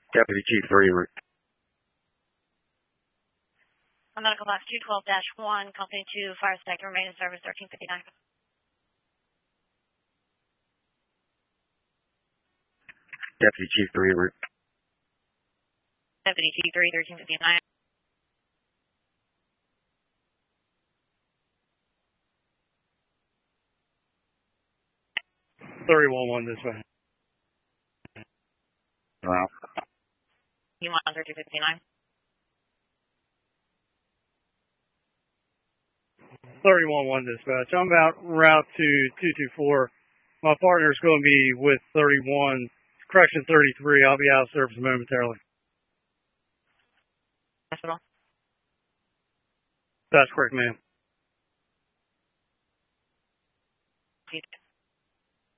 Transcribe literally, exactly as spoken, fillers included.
Deputy Chief three. On medical box two twelve dash one, Company two, Fire Sector, Maintenance Service thirteen fifty-nine. Deputy Chief three. Deputy Chief three, thirteen fifty-nine. three one one this way. Wow. You want on thirteen fifty-nine? three one one dispatch. I'm about route to two two four. My partner's going to be with thirty-one, correction thirty-three. I'll be out of service momentarily. Hospital? That's correct, ma'am.